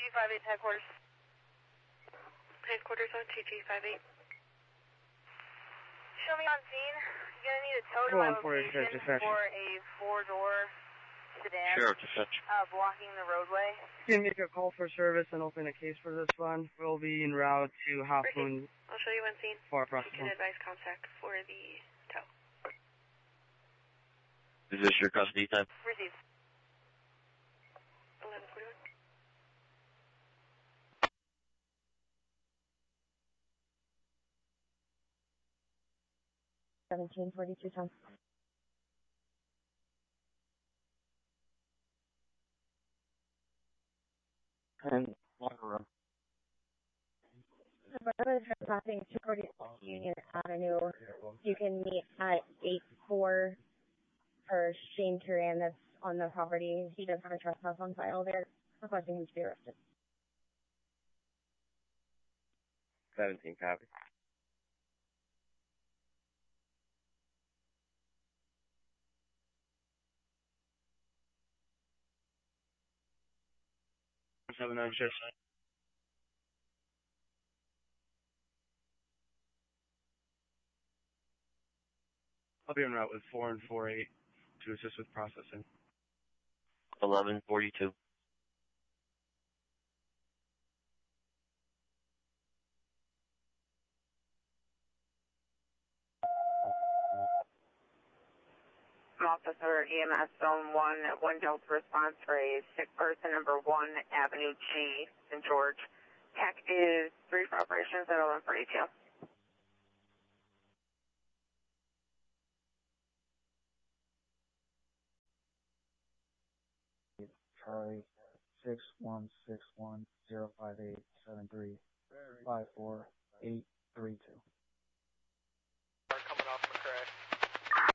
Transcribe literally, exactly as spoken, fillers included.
five eight headquarters. Headquarters on T G five eight. Show me on scene. You're going to need a tow to my location for a four-door sedan. Sure, dispatch. Uh, blocking the roadway. You can make a call for service and open a case for this one. We'll be en route to Half Moon. I'll show you on scene. For process. You can advise contact for the tow. Is this your custody time? Received. eleven forty-one. seventeen forty-two time. And locker room. Crossing two forty Union Avenue. You can meet at eight four for Shane Turan that's on the property. He does have a trespass on file there, requesting him to be arrested. seventeen copy. seven nine six. I'll be en route with four and four eight to assist with processing. eleven forty-two. Officer E M S Zone one, one Delta response for a sick person, number one Avenue G, Saint George. Tech is three for operations at eleven forty-two. Charlie, six one six one zero five eight seven three five four eight three two.